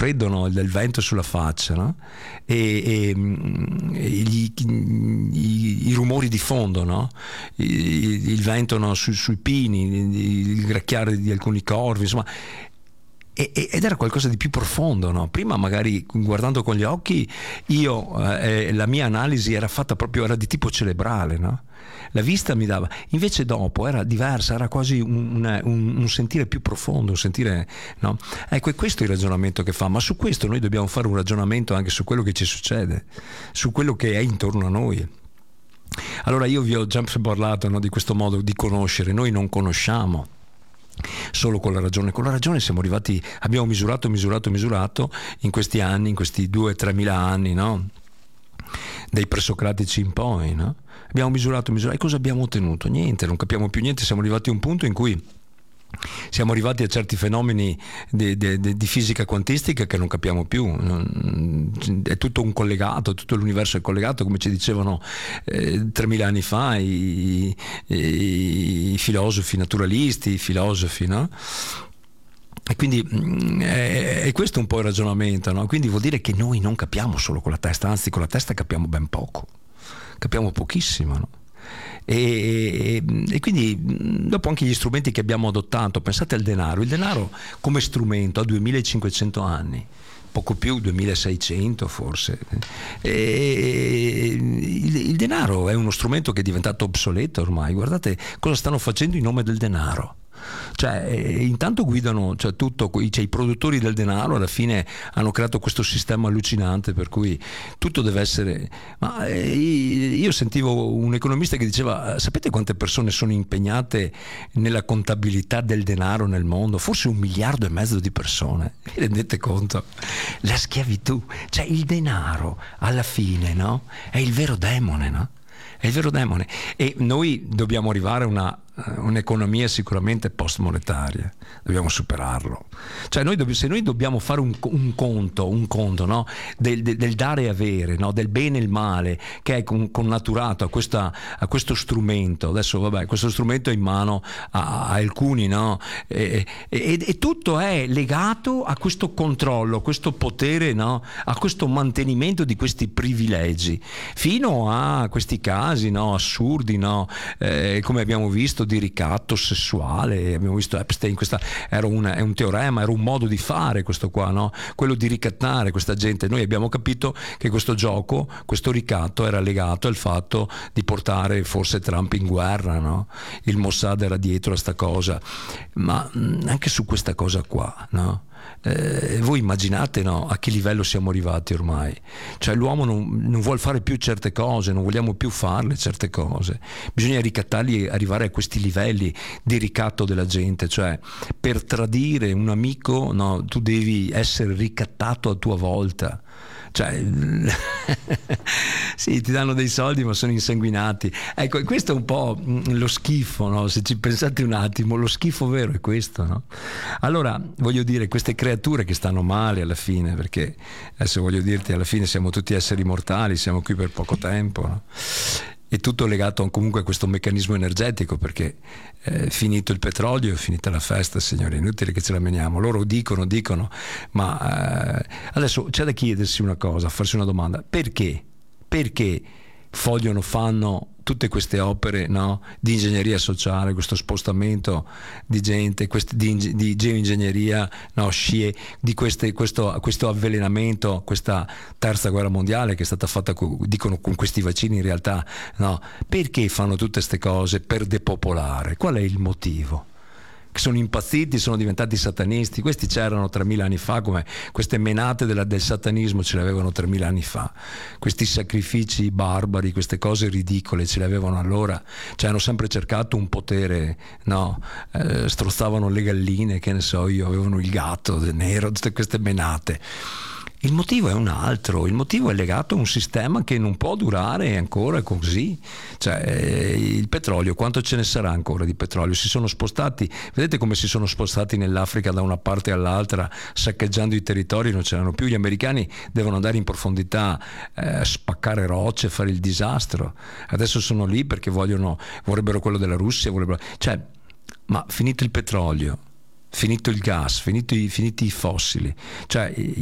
freddo, no? Del vento sulla faccia, no? I rumori di fondo, no? Il vento, no? Sui pini, il gracchiare di alcuni corvi, insomma. Ed era qualcosa di più profondo, no? Prima magari guardando con gli occhi la mia analisi era fatta proprio, era di tipo cerebrale, no? La vista mi dava, invece dopo era diversa, era quasi un sentire più profondo, un sentire, no? Ecco, è questo il ragionamento che fa, ma su questo noi dobbiamo fare un ragionamento anche su quello che ci succede, su quello che è intorno a noi. Allora io vi ho già parlato, no, di questo modo di conoscere. Noi non conosciamo solo con la ragione siamo arrivati, abbiamo misurato in questi anni, in questi 2-3 mila anni, no? Dai presocratici in poi, no? Abbiamo misurato e cosa abbiamo ottenuto? Niente, non capiamo più niente. Siamo arrivati a un punto in cui siamo arrivati a certi fenomeni di fisica quantistica che non capiamo più. È tutto un collegato, tutto l'universo è collegato, come ci dicevano 3000 anni fa i filosofi naturalisti, i filosofi, no? E quindi è questo un po' il ragionamento, no? Quindi vuol dire che noi non capiamo solo con la testa, anzi con la testa capiamo ben poco, capiamo pochissimo, no? E quindi dopo anche gli strumenti che abbiamo adottato, pensate al denaro. Il denaro come strumento ha 2500 anni, poco più, 2600 forse. Il denaro è uno strumento che è diventato obsoleto ormai. Guardate cosa stanno facendo in nome del denaro. Cioè, intanto guidano, cioè, tutto, cioè, i produttori del denaro alla fine hanno creato questo sistema allucinante per cui tutto deve essere. Ma io sentivo un economista che diceva: sapete quante persone sono impegnate nella contabilità del denaro nel mondo? Forse 1,5 miliardi di persone. Vi rendete conto? La schiavitù, cioè il denaro alla fine, no? È il vero demone, no? È il vero demone. E noi dobbiamo arrivare a un'economia sicuramente post-monetaria, dobbiamo superarlo. Cioè se noi dobbiamo fare un conto, no? del dare e avere, no? Del bene e il male che è connaturato a questo strumento. Adesso vabbè, questo strumento è in mano a alcuni, no? E tutto è legato a questo controllo, a questo potere, no? A questo mantenimento di questi privilegi, fino a questi casi, no? Assurdi, no? Come abbiamo visto, di ricatto sessuale. Abbiamo visto Epstein, è un teorema, era un modo di fare questo qua, no? Quello di ricattare questa gente. Noi abbiamo capito che questo gioco, questo ricatto era legato al fatto di portare forse Trump in guerra, no? Il Mossad era dietro a sta cosa, ma anche su questa cosa qua, no? Voi immaginate, no, a che livello siamo arrivati ormai. Cioè l'uomo non vuole fare più certe cose, non vogliamo più farle certe cose, bisogna ricattarli, arrivare a questi livelli di ricatto della gente. Cioè per tradire un amico, no, tu devi essere ricattato a tua volta. Cioè sì, ti danno dei soldi ma sono insanguinati. Ecco, questo è un po' lo schifo, no? Se ci pensate un attimo, lo schifo vero è questo, no? Allora voglio dire, queste creature che stanno male alla fine, perché adesso voglio dirti, alla fine siamo tutti esseri mortali, siamo qui per poco tempo, no? È tutto legato comunque a questo meccanismo energetico, perché finito il petrolio è finita la festa, signori, inutile che ce la meniamo. Loro dicono, ma adesso c'è da chiedersi una cosa, farsi una domanda: perché fanno tutte queste opere, no, di ingegneria sociale, questo spostamento di gente, di geoingegneria, no, scie, di questo avvelenamento, questa terza guerra mondiale che è stata fatta, dicono, con questi vaccini, in realtà no. Perché fanno tutte queste cose? Per depopolare. Qual è il motivo? Che sono impazziti, sono diventati satanisti. Questi c'erano 3000 anni fa, come queste menate del satanismo ce le avevano 3000 anni fa, questi sacrifici barbari, queste cose ridicole ce le avevano allora. Cioè hanno sempre cercato un potere, no? Strozzavano le galline, che ne so io, avevano il gatto nero, tutte queste menate. Il motivo è un altro, il motivo è legato a un sistema che non può durare ancora così. Cioè il petrolio, quanto ce ne sarà ancora di petrolio? Si sono spostati, vedete come si sono spostati nell'Africa da una parte all'altra, saccheggiando i territori, non ce n'erano più. Gli americani devono andare in profondità, spaccare rocce, fare il disastro. Adesso sono lì perché vorrebbero quello della Russia, cioè, ma finito il petrolio, finito il gas, finiti i fossili, cioè